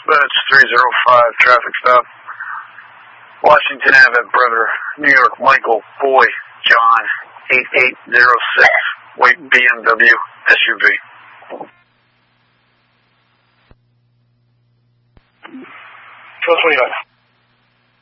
That's 305 traffic stop. Washington Ave, brother. New York, Michael, boy, John, 8806. White BMW SUV. 1225.